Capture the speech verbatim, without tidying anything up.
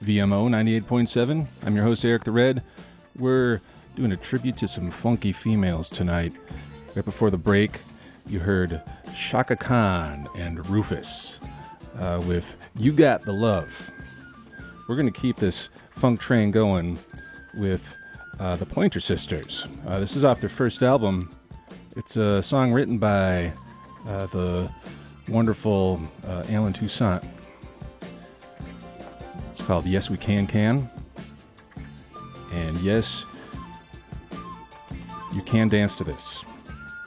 V M O ninety-eight point seven. I'm your host, Eric the Red. We're doing a tribute to some funky females tonight. Right before the break, you heard Chaka Khan and Rufus uh, with You Got the Love. We're going to keep this funk train going with uh, the Pointer Sisters. Uh, this is off their first album. It's a song written by uh, the wonderful uh, Alan Toussaint. It's called Yes We Can Can. And yes, you can dance to this.